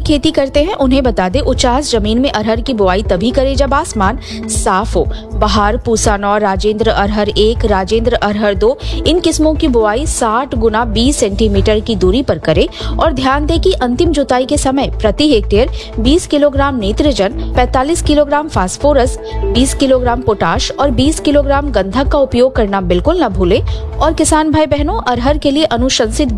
खेती करते हैं उन्हें बता दें, उचास जमीन में अरहर की बुआई तभी करें जब आसमान साफ हो। बहार, पूसा 9, राजेंद्र अरहर 1, राजेंद्र अरहर 2 इन किस्मों की बुआई 60 गुना 20 सेंटीमीटर की दूरी पर करें और ध्यान दें कि अंतिम जुताई के समय प्रति हेक्टेयर 20 किलोग्राम नेत्रजन, 45 किलोग्राम फास्फोरस, 20 किलोग्राम पोटाश और 20 किलोग्राम गंधक का उपयोग करना बिल्कुल न भूलें। और किसान भाई बहनों, अरहर के लिए अनुशंसित